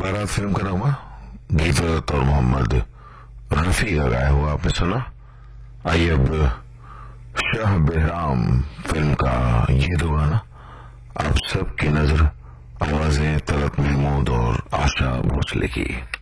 बारात फिल्म का नामा गीत और मोहम्मद रफी का गाया हुआ आपने सुना। आइए अब शाह बहराम फिल्म का ये दो गाना आप सबकी नजर आवाजें तलत महमूद और आशा भोसले की।